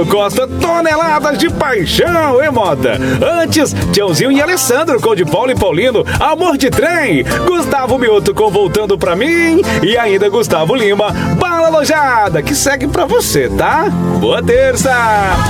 Costa, toneladas de paixão, hein, moda? Antes, Tiãozinho e Alessandro com de Paulo e Paulino, Amor de Trem, Gustavo Mioto com Voltando Pra Mim e ainda Gustavo Lima, Bala Alojada, que segue pra você, tá? Boa terça!